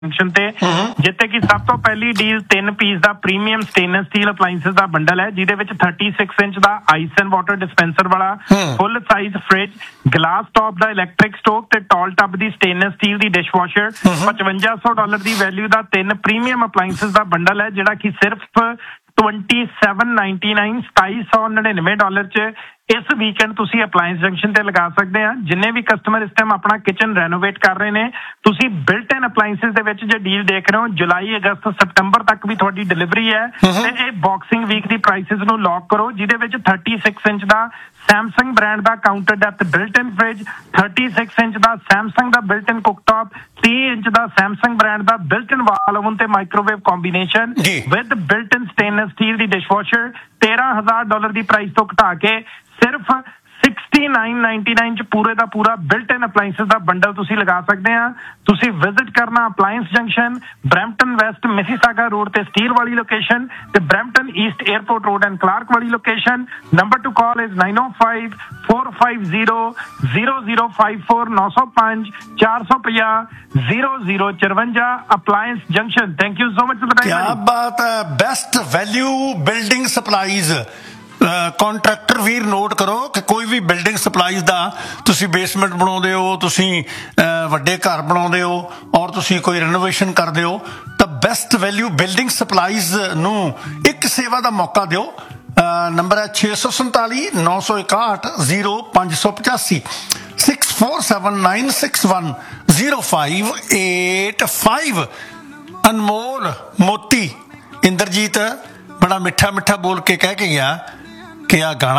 Junction ਤੇ ਜਿੱਥੇ ਕਿ ਸਭ ਤੋਂ ਪਹਿਲੀ ਡੀਲ 3 ਪੀਸ ਦਾ ਪ੍ਰੀਮੀਅਮ ਸਟੇਨਲੈਸ ਸਟੀਲ ਅਪਲਾਈਐਂਸਸ ਦਾ ਬੰਡਲ ਹੈ, ਜਿਹਦੇ ਵਿੱਚ 36 inch the ice and water dispenser ਵਾਲਾ full size fridge, glass top ਦਾ ਇਲੈਕਟ੍ਰਿਕ ਸਟੋਵ ਤੇ ਟਾਲ ਟੱਬ ਦੀ ਸਟੇਨਲੈਸ ਸਟੀਲ ਦੀ ਡਿਸ਼ਵਾਸ਼ਰ, $5500 ਦੀ ਵੈਲਿਊ ਦਾ 3 ਪ੍ਰੀਮੀਅਮ ਅਪਲਾਈਐਂਸਸ ਦਾ ਬੰਡਲ ਹੈ, ਜਿਹੜਾ ਕਿ ਸਿਰਫ $2799 ਚ ਇਸ ਵੀਕਐਂਡ ਤੁਸੀਂ ਅਪਲਾਈਐਂਸ ਜੰਕਸ਼ਨ ਤੇ ਲਗਾ ਸਕਦੇ ਆ। ਜਿੰਨੇ ਵੀ ਕਸਟਮਰ ਇਸ ਟਾਈਮ ਆਪਣਾ ਕਿਚਨ ਰੈਨੋਵੇਟ ਕਰ ਰਹੇ ਨੇ, ਤੁਸੀਂ ਬਿਲਟ ਇਨ ਅਪਲਾਈਐਂਸਸ ਦੇ ਵਿੱਚ ਜੇ ਡੀਲ ਦੇਖ ਰਹੇ ਹੋ, ਜੁਲਾਈ, ਅਗਸਤ, ਸਤੰਬਰ ਤੱਕ ਵੀ ਤੁਹਾਡੀ ਡਿਲੀਵਰੀ ਹੈ ਤੇ ਇਹ ਬਾਕਸਿੰਗ ਵੀਕ ਦੀ ਪ੍ਰਾਈਸਿਸ ਨੂੰ ਲੌਕ ਕਰੋ, ਜਿਹਦੇ ਵਿੱਚ 36 ਇੰਚ ਦਾ ਸੈਮਸੰਗ ਬ੍ਰਾਂਡ ਦਾ ਕਾਊਂਟਰ ਡੈਪਥ ਬਿਲਟ ਇਨ ਫ੍ਰਿਜ, 36 ਇੰਚ ਦਾ ਸੈਮਸੰਗ ਦਾ ਬਿਲਟ ਇਨ ਕੁਕਟੌਪ, 30 ਇੰਚ ਦਾ ਸੈਮਸੰਗ ਬ੍ਰਾਂਡ ਦਾ ਬਿਲਟ ਇਨ ਵਾਲ ਓਵਨ ਤੇ microwave combination with built in stainless steel the dishwasher $13,000 the price ਤੋਂ ਘਟਾ ਕੇ ਸਿਰਫ $6999 ਚ ਪੂਰੇ ਦਾ ਪੂਰਾ ਬਿਲਟ ਇਨ ਅਪਲਾਈਐਂਸਸ ਦਾ ਬੰਡਲ ਤੁਸੀਂ ਲਗਾ ਸਕਦੇ ਆ। ਤੁਸੀਂ ਵਿਜ਼ਿਟ ਕਰਨਾ ਅਪਲਾਈਐਂਸ junction, Brampton West Mississauga road ਤੇ ਸਟੀਲ ਵਾਲੀ ਲੋਕੇਸ਼ਨ ਤੇ Brampton East airport road and Clark ਵਾਲੀ location. Number two call is 9054500054 905-450-0054 ਅਪਲਾਈਐਂਸ junction. Thank you so much for the time. क्या बात है, best value building supplies. Contractor ਵੀਰ note ਕਰੋ ਕਿ ਕੋਈ ਵੀ ਬਿਲਡਿੰਗ ਸਪਲਾਈਜ਼ ਦਾ ਤੁਸੀਂ ਬੇਸਮੈਂਟ ਬਣਾਉਂਦੇ ਹੋ, ਤੁਸੀਂ ਵੱਡੇ ਘਰ ਬਣਾਉਂਦੇ ਹੋ ਔਰ ਤੁਸੀਂ ਕੋਈ ਰੈਨੋਵੇਸ਼ਨ ਕਰਦੇ ਹੋ ਤਾਂ ਬੈਸਟ ਵੈਲਿਊ ਬਿਲਡਿੰਗ ਸਪਲਾਈਜ਼ ਨੂੰ ਇੱਕ ਸੇਵਾ ਦਾ ਮੌਕਾ ਦਿਓ। ਨੰਬਰ ਹੈ 647-961-0585 6479610585। ਅਨਮੋਲ ਮੋਤੀ ਇੰਦਰਜੀਤ ਬੜਾ ਮਿੱਠਾ ਮਿੱਠਾ ਬੋਲ ਕੇ ਕਹਿ ਕੇ ਗਿਆ ਕਿ ਆ ਗਾਣਾ